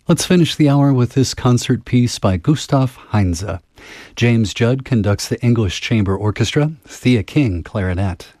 Let's finish the hour with this concert piece by Gustav Heinze. James Judd conducts the English Chamber Orchestra, Thea King clarinet.